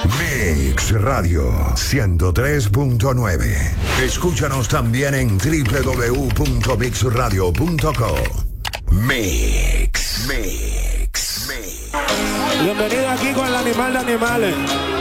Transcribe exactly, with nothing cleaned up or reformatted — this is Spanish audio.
Mix Radio ciento tres punto nueve. Escúchanos también en doble u doble u doble u punto mix radio punto com. Mix, Mix, Mix. Bienvenido aquí con el animal de animales.